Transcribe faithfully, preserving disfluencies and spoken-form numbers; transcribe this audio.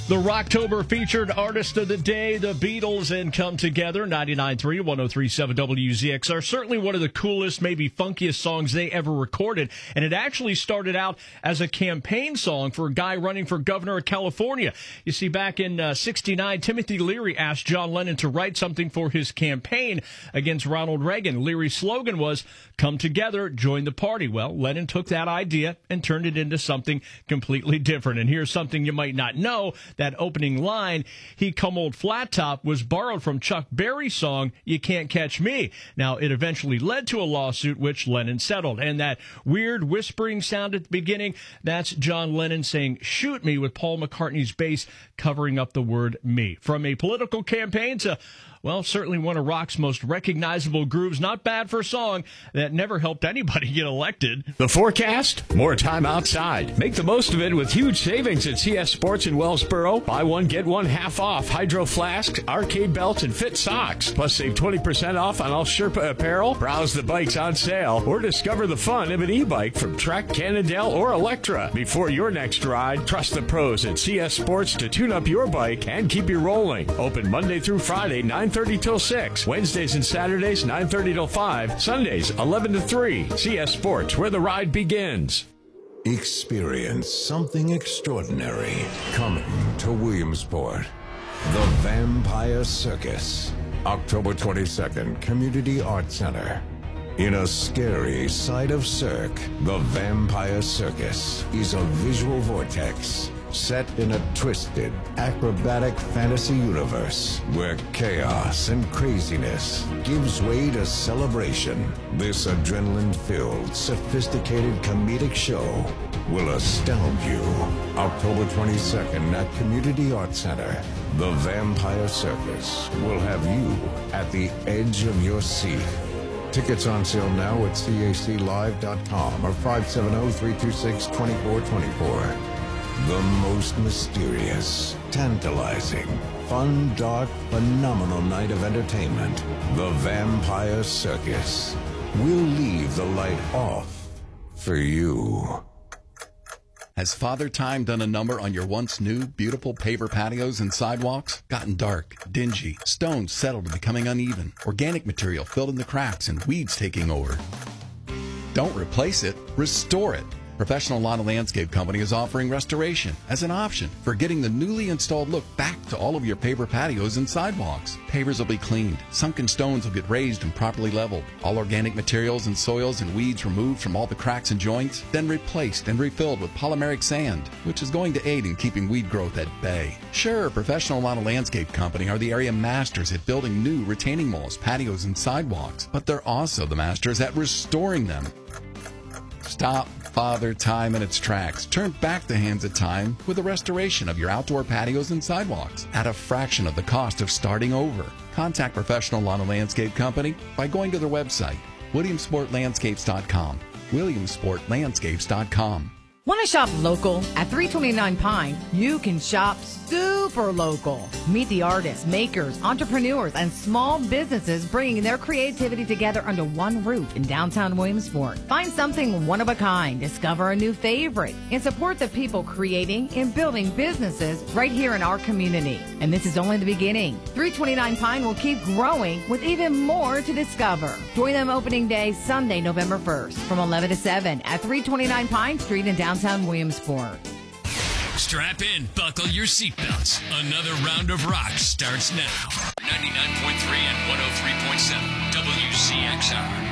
The Rocktober featured artist of the day, the Beatles, and Come Together, ninety-nine point three, one oh three point seven W Z X R. Certainly one of the coolest, maybe funkiest songs they ever recorded. And it actually started out as a campaign song for a guy running for governor of California. You see, back in uh, sixty-nine, Timothy Leary asked John Lennon to write something for his campaign against Ronald Reagan. Leary's slogan was, "Come together, join the party." Well, Lennon took that idea and turned it into something completely different. And here's something you might not know. That opening line, "He come old flat top," was borrowed from Chuck Berry's song, "You Can't Catch Me." Now, it eventually led to a lawsuit which Lennon settled. And that weird whispering sound at the beginning, that's John Lennon saying, "Shoot me," with Paul McCartney's bass covering up the word "me." From a political campaign to, well, certainly one of rock's most recognizable grooves. Not bad for a song that never helped anybody get elected. The forecast? More time outside. Make the most of it with huge savings at C S Sports in Wellsboro. Buy one, get one half off Hydro Flasks, arcade belts, and fit socks. Plus, save twenty percent off on all Sherpa apparel. Browse the bikes on sale or discover the fun of an e-bike from Trek, Cannondale, or Electra. Before your next ride, trust the pros at C S Sports to tune up your bike and keep you rolling. Open Monday through Friday, nine thirty till six. Wednesdays and Saturdays, nine thirty till five. Sundays, eleven to three. C S Sports, where the ride begins. Experience something extraordinary coming to Williamsport. The Vampire Circus. October twenty-second, Community Arts Center. In a scary side of Cirque, the Vampire Circus is a visual vortex set in a twisted, acrobatic fantasy universe where chaos and craziness gives way to celebration. This adrenaline-filled, sophisticated comedic show will astound you. October twenty-second at Community Arts Center, the Vampire Circus will have you at the edge of your seat. Tickets on sale now at C A C live dot com or five seven zero, three two six, two four two four. The most mysterious, tantalizing, fun, dark, phenomenal night of entertainment. The Vampire Circus. We'll leave the light off for you. Has Father Time done a number on your once new, beautiful paver patios and sidewalks? Gotten dark, dingy, stones settled and becoming uneven, organic material filled in the cracks, and weeds taking over? Don't replace it, restore it. Professional Lawn and Landscape Company is offering restoration as an option for getting the newly installed look back to all of your paver patios and sidewalks. Pavers will be cleaned, sunken stones will get raised and properly leveled, all organic materials and soils and weeds removed from all the cracks and joints, then replaced and refilled with polymeric sand, which is going to aid in keeping weed growth at bay. Sure, Professional Lawn and Landscape Company are the area masters at building new retaining walls, patios, and sidewalks, but they're also the masters at restoring them. Stop Father Time in its tracks. Turn back the hands of time with the restoration of your outdoor patios and sidewalks at a fraction of the cost of starting over. Contact Professional Lawn and Landscape Company by going to their website, williamsport landscapes dot com. williamsport landscapes dot com. Want to shop local? At three twenty-nine Pine, you can shop super local. Meet the artists, makers, entrepreneurs, and small businesses bringing their creativity together under one roof in downtown Williamsport. Find something one of a kind, discover a new favorite, and support the people creating and building businesses right here in our community. And this is only the beginning. three twenty-nine Pine will keep growing with even more to discover. Join them opening day Sunday, November first from eleven to seven at three twenty-nine Pine Street in downtown Williamsport. Strap in, buckle your seatbelts. Another round of rock starts now. ninety-nine point three and one oh three point seven W C X R.